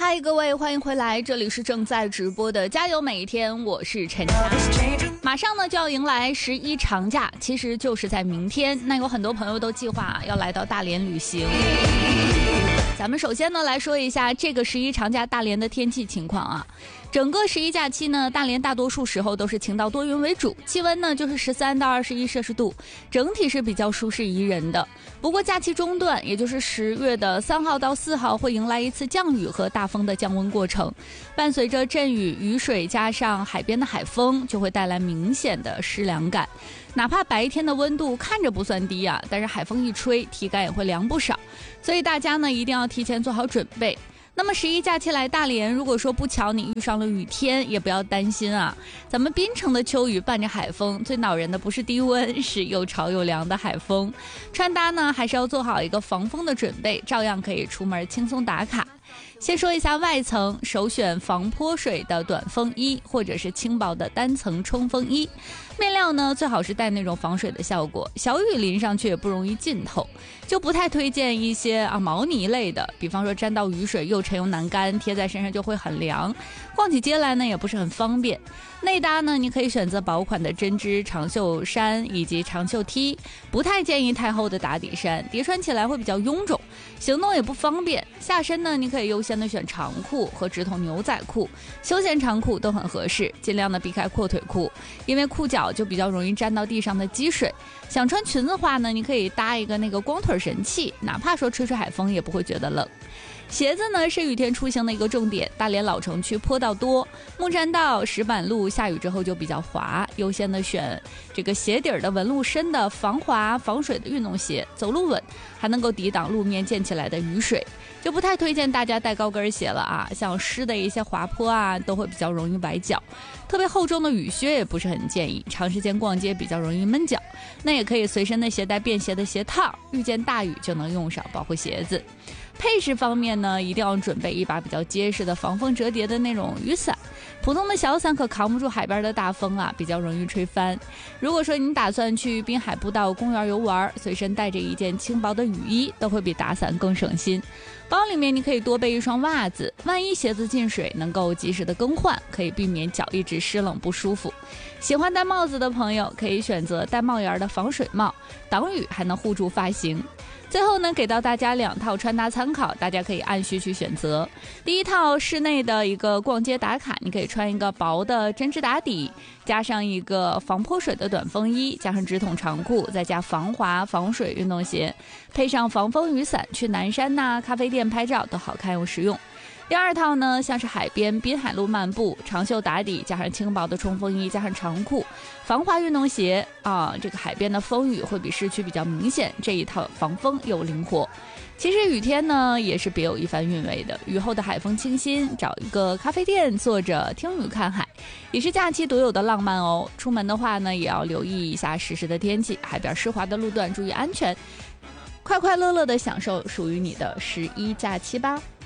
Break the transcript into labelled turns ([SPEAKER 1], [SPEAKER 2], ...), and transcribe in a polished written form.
[SPEAKER 1] 嗨，各位，欢迎回来，这里是正在直播的加油每一天，我是陈霞。马上呢就要迎来11长假，其实就是在明天。那有很多朋友都计划要来到大连旅行。咱们首先呢来说一下这个11长假大连的天气情况啊。整个11假期呢，大连大多数时候都是晴到多云为主，气温呢就是13到21摄氏度，整体是比较舒适宜人的。不过假期中段，也就是10月的3号到4号，会迎来一次降雨和大风的降温过程，伴随着阵雨、雨水加上海边的海风，就会带来明显的湿凉感。哪怕白天的温度看着不算低啊，但是海风一吹，体感也会凉不少。所以大家呢一定要提前做好准备。那么11假期来大连，如果说不巧你遇上了雨天，也不要担心啊。咱们槟城的秋雨伴着海风，最恼人的不是低温，是又潮又凉的海风。穿搭呢还是要做好一个防风的准备，照样可以出门轻松打卡。先说一下外层，首选防泼水的短风衣或者是轻薄的单层冲锋衣，面料呢最好是带那种防水的效果，小雨淋上去也不容易浸透。就不太推荐一些毛呢类的，比方说沾到雨水又沉又难干，贴在身上就会很凉，逛起街来呢也不是很方便。内搭呢你可以选择薄款的针织长袖衫以及长袖 T， 不太建议太厚的打底衫，叠穿起来会比较臃肿，行动也不方便。下身呢你可以优先的选长裤和直筒牛仔裤，休闲长裤都很合适，尽量的避开阔腿裤，因为裤脚就比较容易沾到地上的积水。想穿裙子的话呢，你可以搭一个那个光腿神器，哪怕说吹吹海风也不会觉得冷。鞋子呢是雨天出行的一个重点，大连老城区坡道多，木栈道、石板路下雨之后就比较滑，优先的选这个鞋底的纹路深的防滑防水的运动鞋，走路稳，还能够抵挡路面溅起来的雨水。就不太推荐大家带高跟鞋了啊，像湿的一些滑坡啊都会比较容易崴脚，特别厚重的雨靴也不是很建议，长时间逛街比较容易闷脚。那也可以随身的携带便携的鞋套，遇见大雨就能用上，保护鞋子。配饰方面呢，一定要准备一把比较结实的防风折叠的那种雨伞，普通的小伞可扛不住海边的大风啊，比较容易吹翻。如果说你打算去滨海步道公园游玩，随身带着一件轻薄的雨衣，都会比打伞更省心。包里面你可以多备一双袜子，万一鞋子进水能够及时的更换，可以避免脚一直湿冷不舒服。喜欢戴帽子的朋友可以选择带帽檐的防水帽，挡雨还能护住发型。最后呢，给到大家2套穿搭参考，大家可以按需去选择。第一套室内的一个逛街打卡，你可以穿一个薄的针织打底，加上一个防泼水的短风衣，加上直筒长裤，再加防滑防水运动鞋，配上防风雨伞，去南山咖啡店拍照都好看又实用。第二套呢，像是海边滨海路漫步，长袖打底加上轻薄的冲锋衣，加上长裤，防滑运动鞋啊，这个海边的风雨会比市区比较明显，这一套防风又灵活。其实雨天呢也是别有一番韵味的，雨后的海风清新，找一个咖啡店坐着听雨看海，也是假期独有的浪漫哦。出门的话呢，也要留意一下实时的天气，海边湿滑的路段注意安全，快快乐乐的享受属于你的11假期吧。